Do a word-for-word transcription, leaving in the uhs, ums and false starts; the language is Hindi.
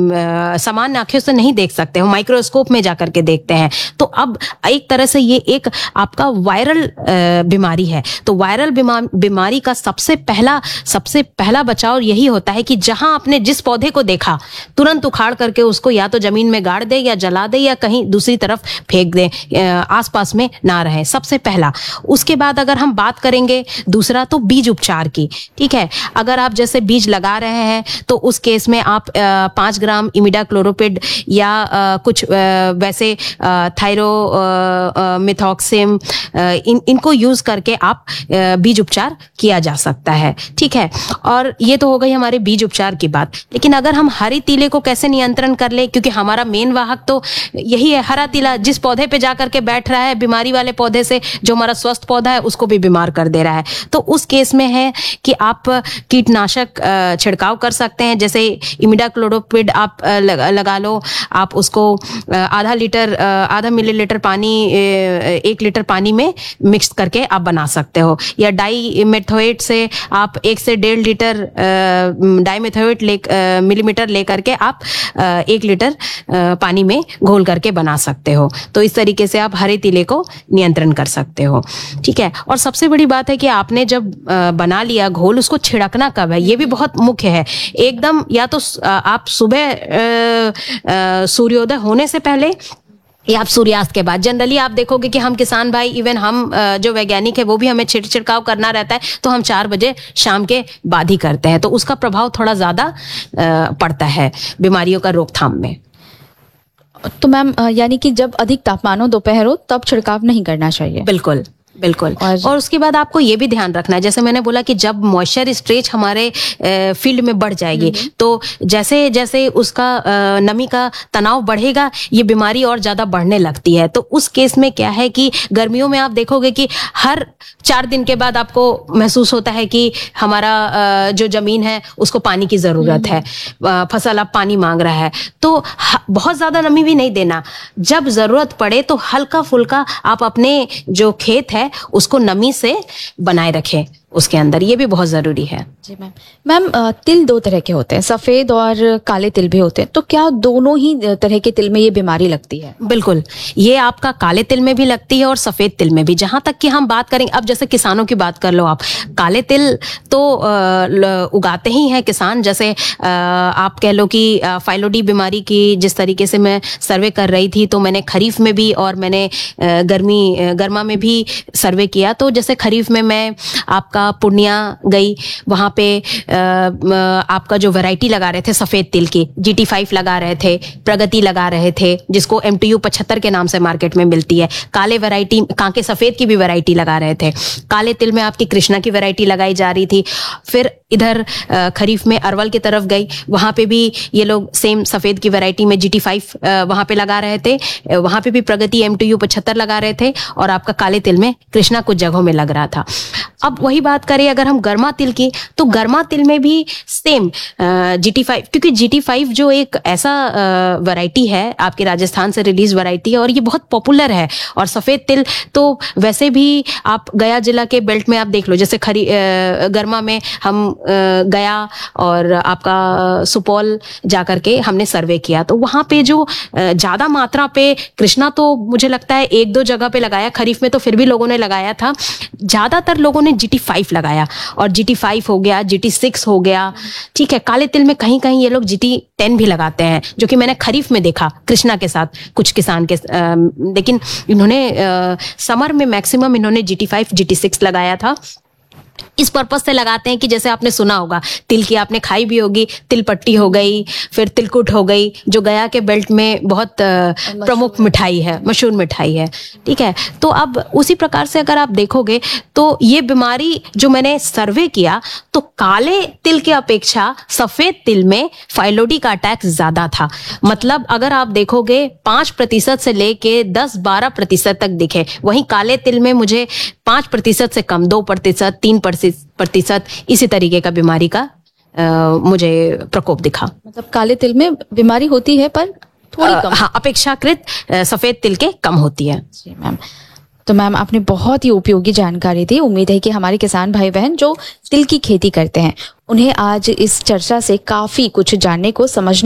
सामान्य आंखों से नहीं देख सकते हो, माइक्रोस्कोप में जाकर के देखते हैं। तो अब एक तरह से ये एक आपका वायरल बीमारी है। तो वायरल बीमारी का सबसे पहला सबसे पहला बचाव यही होता है कि जहां आपने जिस पौधे को देखा तुरंत उखाड़ करके उसको या तो जमीन में गाड़ दे या जला दे या कहीं दूसरी तरफ फेंक दे, आसपास में ना रहे, सबसे पहला। उसके बाद अगर हम बात करेंगे दूसरा तो बीज उपचार की, ठीक है। अगर आप जैसे बीज लगा रहे हैं तो उस केस में आप पाँच ग्राम इमिडाक्लोरोपिड या आ, कुछ आ, वैसे थायरो मिथॉक्सिम इन इनको यूज करके आप आ, बीज उपचार किया जा सकता है, ठीक है। और ये तो हो गई हमारे बीज उपचार की बात। लेकिन अगर हम हरी तीले को कैसे नियंत्रण कर ले, क्योंकि हमारा मेन वाहक तो यही है, हरा तीला जिस पौधे पे जाकर के बैठ रहा है, बीमारी वाले पौधे से जो हमारा स्वस्थ पौधा है उसको भी बीमार कर दे रहा है। तो उस केस में है कि आप कीटनाशक छिड़काव कर सकते हैं, जैसे इमिडाक्लोरोपिड आप लगा लो, आप उसको आधा लीटर आधा मिलीलीटर पानी एक लीटर पानी में मिक्स करके आप बना सकते हो। या डाईमेथोएट से आप एक से डेढ़ लीटर डाईमेथोएट ले मिलीमीटर लेकर के आप एक लीटर पानी में घोल करके बना सकते हो। तो इस तरीके से आप हरे तीले को नियंत्रण कर सकते हो, ठीक है। और सबसे बड़ी बात है कि आपने जब बना लिया घोल, उसको छिड़कना कब है, ये भी बहुत मुख्य है। एकदम या तो आप सुबह सूर्योदय होने से पहले या आप सूर्यास्त के बाद। जनरली आप देखोगे कि हम किसान भाई, इवन हम जो वैज्ञानिक है वो भी हमें छिड़ छिड़काव करना रहता है तो हम चार बजे शाम के बाद ही करते हैं। तो उसका प्रभाव थोड़ा ज्यादा पड़ता है बीमारियों का रोकथाम में। तो मैम यानी कि जब अधिक तापमान हो, दोपहर हो, तब छिड़काव नहीं करना चाहिए? बिल्कुल बिल्कुल। और, और उसके बाद आपको ये भी ध्यान रखना है, जैसे मैंने बोला कि जब मॉइस्चर स्ट्रेच हमारे फील्ड में बढ़ जाएगी तो जैसे जैसे उसका नमी का तनाव बढ़ेगा, ये बीमारी और ज्यादा बढ़ने लगती है। तो उस केस में क्या है कि गर्मियों में आप देखोगे कि हर चार दिन के बाद आपको महसूस होता है कि हमारा जो जमीन है उसको पानी की जरूरत है, फसल अब पानी मांग रहा है। तो बहुत ज्यादा नमी भी नहीं देना, जब जरूरत पड़े तो हल्का फुल्का आप अपने जो खेत है उसको नमी से बनाए रखें उसके अंदर, ये भी बहुत जरूरी है। जी मैम। मैम तिल दो तरह के होते हैं, सफेद और काले तिल भी होते हैं, तो क्या दोनों ही तरह के तिल में ये बीमारी लगती है? बिल्कुल, ये आपका काले तिल में भी लगती है और सफेद तिल में भी। जहां तक कि हम बात करें, अब जैसे किसानों की बात कर लो आप, काले तिल तो उगाते ही हैं किसान। जैसे आप कह लो कि फाइलोडी बीमारी की जिस तरीके से मैं सर्वे कर रही थी, तो मैंने खरीफ में भी और मैंने गर्मी गर्मा में भी सर्वे किया। तो जैसे खरीफ में मैं आपका पूर्णिया गई, वहां पे आ, आपका जो वैरायटी लगा रहे थे सफेद तिल की, जी टी फाइव लगा रहे थे, प्रगति लगा रहे थे, जिसको एम टी यू पचहत्तर के नाम से मार्केट में मिलती है। काले वैरायटी, कांके सफेद की भी वैरायटी लगा रहे थे। काले तिल में आपकी कृष्णा की वैरायटी लगाई जा रही थी। फिर इधर खरीफ में अरवल की तरफ गई, वहां पे भी ये लोग सेम सफेद की वैरायटी में जी टी फाइव वहां पे लगा रहे थे, वहां पे भी प्रगति एम टी यू पचहत्तर लगा रहे थे, और आपका काले तिल में कृष्णा कुछ जगहों में लग रहा था। अब वही बात करें अगर हम गर्मा तिल की, तो गर्मा तिल में भी सेम जी टी फाइव, क्योंकि जी टी फाइव जो एक ऐसा वैरायटी है आपके राजस्थान से रिलीज वैरायटी है और ये बहुत पॉपुलर है। और सफेद तिल तो वैसे भी आप गया जिला के बेल्ट में आप देख लो, जैसे खरी गर्मा में हम गया और आपका सुपौल जाकर के हमने सर्वे किया, तो वहां पे जो ज्यादा मात्रा पे कृष्णा, तो मुझे लगता है एक दो जगह पे लगाया, खरीफ में तो फिर भी लोगों ने लगाया था, ज्यादातर लोगों ने जी टी फाइव लगाया। और जी टी फाइव हो गया, जी टी सिक्स हो गया, ठीक है। काले तिल में कहीं कहीं ये लोग जी टी टेन भी लगाते हैं, जो कि मैंने खरीफ में देखा कृष्णा के साथ कुछ किसान के, आ, लेकिन इन्होंने आ, समर में मैक्सिमम इन्होंने G T five G T six लगाया था। इस पर्पस से लगाते हैं कि जैसे आपने सुना होगा, तिल की आपने खाई भी होगी, तिल पट्टी हो गई, फिर तिलकुट हो गई, जो गया के बेल्ट में बहुत प्रमुख मिठाई है, मशहूर मिठाई है, ठीक है। तो अब उसी प्रकार से अगर आप देखोगे तो ये बीमारी जो मैंने सर्वे किया, तो काले तिल की अपेक्षा सफेद तिल में फाइलोडी का अटैक ज्यादा था। मतलब अगर आप देखोगे पांच प्रतिशत से लेके दस बारह प्रतिशत तक दिखे, वहीं काले तिल में मुझे पांच प्रतिशत से कम, दो प्रतिशत तीन प्रतिशत इसी तरीके का बीमारी का आ, मुझे प्रकोप दिखा। मतलब काले तिल में बीमारी होती है पर थोड़ी कम। हाँ, अपेक्षाकृत सफेद तिल के कम होती है। जी मैम। तो मैम आपने बहुत ही उपयोगी जानकारी दी। उम्मीद है कि हमारे किसान भाई बहन जो तिल की खेती करते हैं उन्हें आज इस चर्चा से काफी कुछ जानने को, समझने